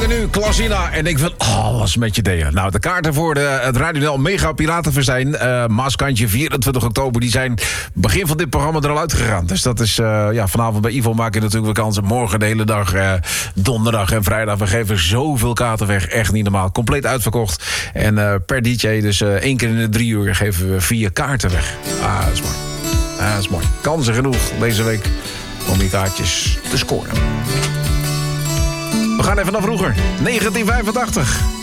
nu Klasina. En ik van, wat is met je deden? Nou, de kaarten voor het Radio Nel Mega Piratenfestijn, Maaskantje 24 oktober, die zijn begin van dit programma er al uitgegaan. Dus dat is, vanavond bij Ivo maken natuurlijk weer kansen. Morgen de hele dag, donderdag en vrijdag. We geven zoveel kaarten weg, echt niet normaal. Compleet uitverkocht. En per DJ, dus 1 keer in de 3 uur, geven we 4 kaarten weg. Dat is mooi. Dat is mooi. Kansen genoeg deze week om die kaartjes te scoren. We gaan even naar vroeger. 1985.